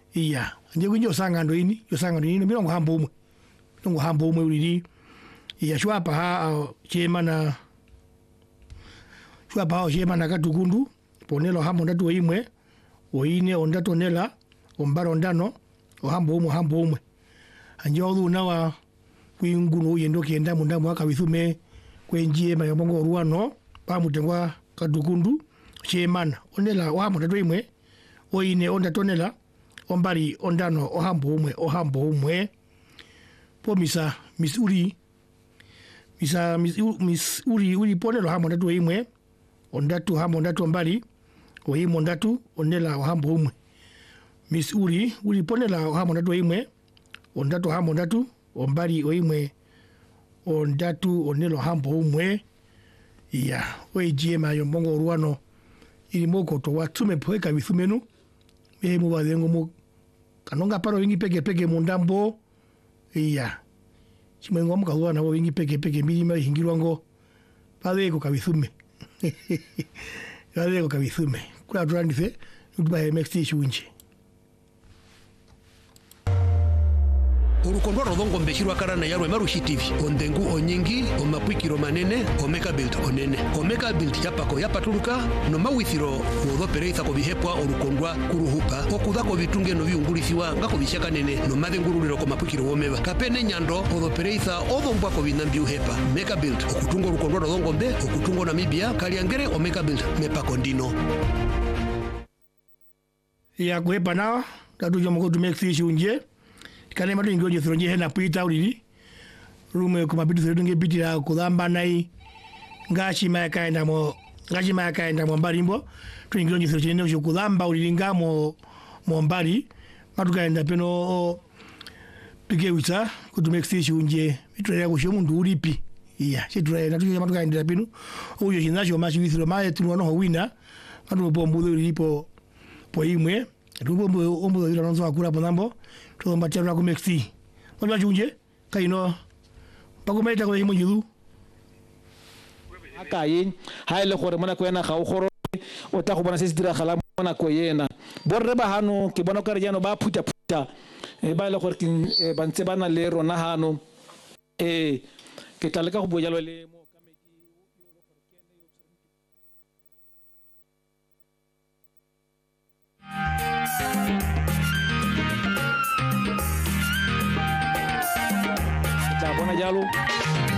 iya nje kunjo sanga ndo ini milongo hambo umwe ulili iya shwapa ha chemana katukundu ponelo hambo ndatu imwe oine ondatonela ombaro ndano ohambo umwe anje oluna wa kwinguno yendo kienda munda mwaka withume kwenjie mayomongo ruano pamutengwa katukundu chemana onela ohambo ndatu imwe oine ondatonela ombari ondano ohambo umwe po misa uri ponelo hambo ndatu imwe ondatu hambo ndatu ombari oimo ndatu onela ohambo umwe Miss uri ponela hambo ndatu imwe ondatu hambo ndatu ombari oimwe ondatu onelo hambo umwe iya oejema yombongo ruano ili mokoto watume poeka bithumenu mu badengo mu kanonga paro wingi peke mundambo iya chimwengo mu kawana bo wingi peke milima hingirwango pade ko kabithume pade ko kabithume kula turandise ndubaye mexti shunje urukondo rodongo mbeshirwa karana yarwe marushi TV ondengu onyingi omapwikiro manene omeka build onene omeka build yapako yapatuluka no mawithiro wodo pereitha ko bihepwa urukondwa kuruhupa okuda ko bitunge no biungulisiwa ngako bishaka nene no madenguruliro ko mapwikiro womeba kapene nyando odo pereitha odo mbwa ko binambi uhepa meka build okutungo urukondo rodongo mbe okutungo Namibia kaliangere omeka build mepako ndino ya kuhepa na tatu jomo ko tumexi shunje kane matu ingoje thronje hena pita ulili rume kuma bitu thronje bitira kudamba nai ngashi mayakaenda mo mbarimbo tu ingoje thronje ne kudamba ulili ngamo mo mbari matu kaenda peno pike wita kutume extension unje bitu ya kusho mundu ulipi iya chitura na tuje matu kaenda peno uyo chinacho machi withiro mae tu no wina matu bombo ulipo po imwe tubombo ombo ira nonzo akura bonambo to mbatera ku mexi wala junje kaino pagometa ko yimo yudu akayin haile khore mona ko yana khaw khoro o ta ko bana sesdira khala mona ko yena borre ba hanu ke bono kar jano ba puta e ba le khore kin banse bana le rona hanu ke talaka ko bojalo le mo kamedi yo lo khore kene yo bona jalo